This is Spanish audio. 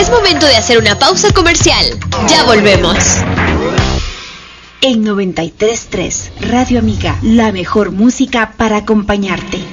Es momento de hacer una pausa comercial. Ya volvemos. En 93.3, Radio Amiga, la mejor música para acompañarte.